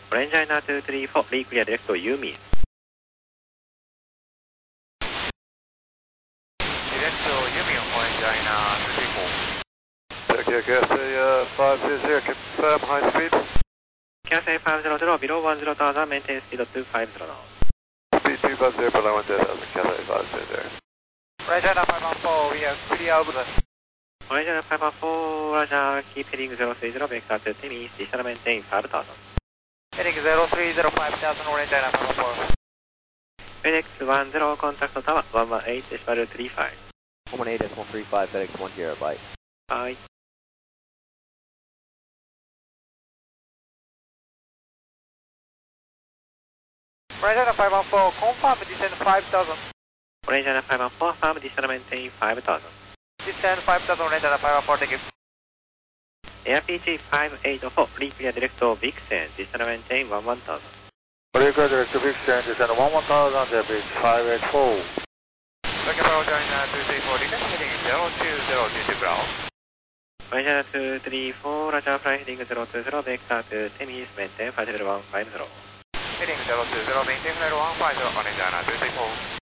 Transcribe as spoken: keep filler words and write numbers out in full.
オレンジャイナーにさんよん、リークリアディレクトユーミン。 Directo Yumi on Orange China two three four. Tokyo Cathay uh, five zero zero, confirm high speed. Cathay five zero zero, below one zero thousand, maintain speed two five zero now. Speed two five zero, below one zero thousand, Cathay five zero zero. Orange China five one four, we are clear of the. Orange China five one four, Roger, keep heading zero three zero, vector to Timmins, descend maintain five thousand. Heading zero three zero five thousand, Orange China five one four. FedEx one zero, contact tower one one eight, decimal three five. one one eight decimal three five, FedEx one zero, bye. Bye. Orange China five one four, confirm descend five thousand. Orange China five one four, firm descend maintain five thousand. Descend five thousand, Orange China five one four, thank you. Air P G five eight four, reclear director Vixen, descend maintain one one thousand. Reclear director Vixen, descend one one thousand, Air Bridge five eight four. Tokyo Orange China two three four, descend heading zero two zero to ground. Orange China two three four, Roger, fly heading zero two zero, vector to Timmins, maintain five zero one five zero. Heading zero two zero, maintain flight one five zero, Orange China two three four.